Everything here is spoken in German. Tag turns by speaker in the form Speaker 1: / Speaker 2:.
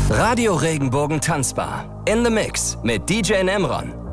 Speaker 1: Radio Regenbogen Tanzbar. In the Mix mit DJ Nemron.